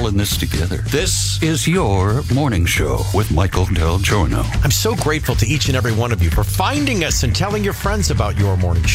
in this together. This is your morning show with Michael Del Giorno. I'm so grateful to each and every one of you for finding us and telling your friends about your morning show.